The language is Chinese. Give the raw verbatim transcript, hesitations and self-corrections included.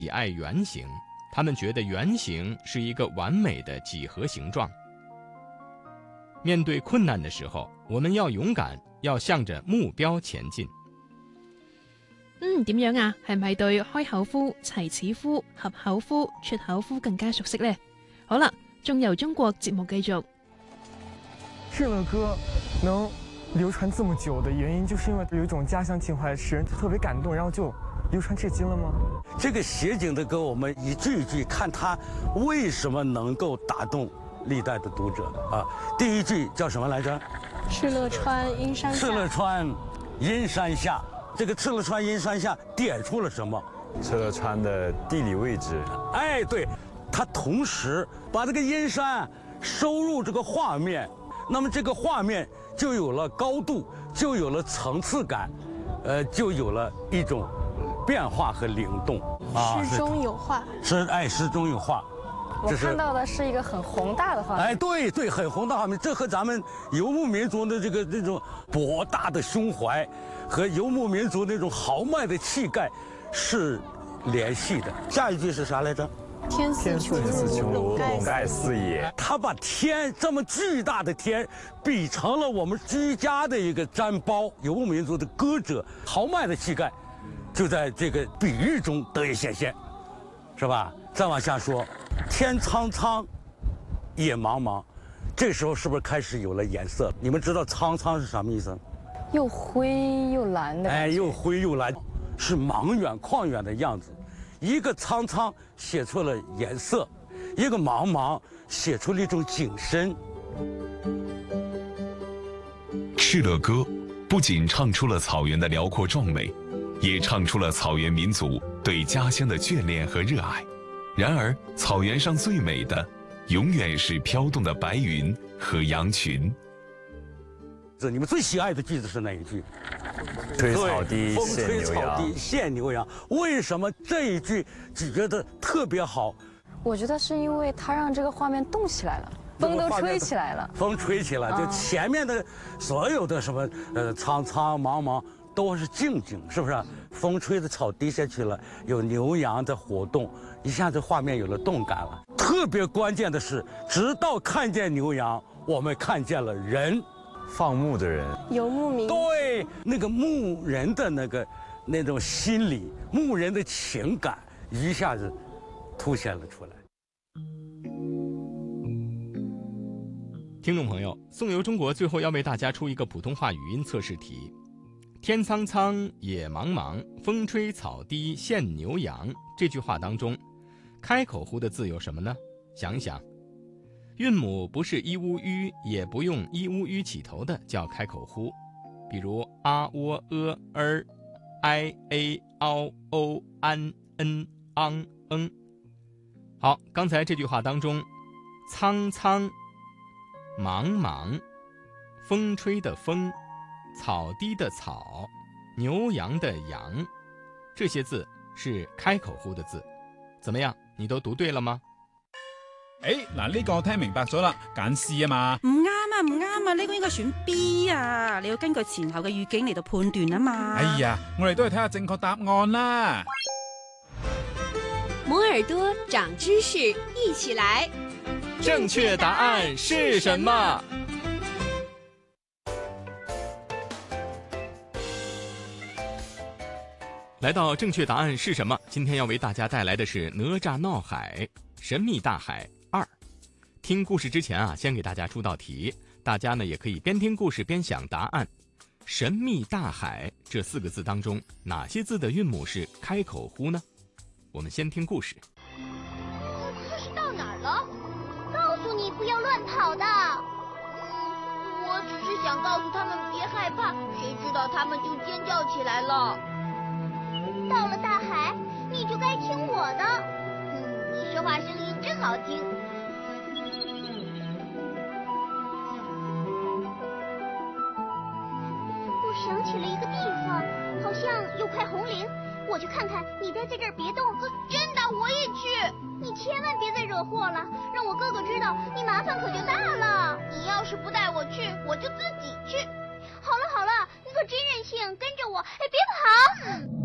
喜爱圆形，他们觉得圆形是一个完美的几何形状。面对困难的时候，我們要勇敢，要向着目標前進。 嗯，點樣啊？係咪對開口夫、齊齒夫、合口夫、出口夫更加熟悉呢？好啦，仲由中國節目繼續。 敕勒歌能流傳這麼久的原因，就是因為有一種家鄉情懷，使人特別感動，然後就流傳至今了嗎？ 這個寫景的歌，我們一句一句看它為什麼能夠打動歷代的讀者啊。第一句叫什麼來着？ 敕勒川，陰山下。敕勒川，陰山下。這個敕勒川，陰山下點出了什麼？ 敕勒川的地理位置。 哎，對，它同時把這個陰山收入這個畫面，那麼這個畫面就有了高度，就有了層次感，呃，就有了一種變化和靈動。 詩中有畫。 是，哎，詩中有畫。 我看到的是一個很宏大的畫面。 哎，對對，很宏大畫面，這和咱們游牧民族的這個這種博大的胸懷和游牧民族那種豪邁的氣概是聯繫的。下一句是啥來着？ 天似穹隆蓋四野。 他把天這麼巨大的天比成了我們居家的一個氈包，游牧民族的歌者豪邁的氣概就在這個比喻中得以顯現，是吧？再往下說，天蒼蒼，野茫茫，這時候是不是開始有了顏色？你們知道蒼蒼是什麼意思？ 又灰又藍的。 哎，又灰又藍，是茫遠曠遠的樣子。一個蒼蒼寫出了顏色，一個茫茫寫出了一種景深。 敕勒歌不僅唱出了草原的遼闊壯美，也唱出了草原民族對家鄉的眷戀和熱愛。然而，草原上最美的，永遠是飄動的白雲和羊群。 你們最喜愛的句子是哪一句？ 吹草低風吹草見牛羊。 低見牛羊。為什麼這一句只覺得特別好？ 我覺得是因為它讓這個畫面動起來了，風都吹起來了。 風吹起來，就前面的所有的什麼呃蒼蒼茫茫都是靜靜，是不是？風吹的草低下去了，有牛羊在活動，一下子畫面有了動感了。特別關鍵的是，直到看見牛羊，我們看見了人。 放牧的人， 游牧民。 對，那個牧人的那個那種心理，牧人的情感一下子凸顯了出來。 聽眾朋友，宋遊中國最後要為大家出一個普通話語音測試題。天蒼蒼，野茫茫，風吹草低見牛羊，這句話當中，開口呼的字有什麼呢？想一想。韻母不是一烏吁，也不用一烏吁起頭的叫開口呼，比如啊喔呃兒 i a 嗷 o 安 n 昂嗯。好，剛才這句話當中，蒼蒼、茫茫、風吹的風、草低的草、牛羊的羊，這些字是開口呼的字。怎麼樣？你都讀對了嗎？ 誒，嗱呢個我聽明白咗啦，揀 C 啊嘛。 唔啱啊，唔啱啊，呢個應該選 B 啊，你要根據前後嘅語境嚟到判斷啊嘛。 哎呀，我哋都係睇下正確答案啦。 摩耳朵長知識，一起來。 正確答案是什麼？來到正確答案是什麼？今天要為大家帶來的是哪吒鬧海神秘大海二。聽故事之前啊，先給大家出道題，大家呢也可以邊聽故事邊想答案。神秘大海這四個字當中，哪些字的韻母是開口呼呢？我們先聽故事。 這是到哪兒了？告訴你不要亂跑的。嗯，我只是想告訴他們別害怕，誰知道他們就尖叫起來了。到了大海，你就該聽我的。嗯，你說話聲音真好聽。我想起了一個地方，好像有塊紅林，我去看看。你待在這兒別動。真的，我也去。你千萬別再惹禍了，讓我哥哥知道，你麻煩可就大了。你要是不帶我去，我就自己去。好了好了，你可真任性，跟着我，哎，別跑。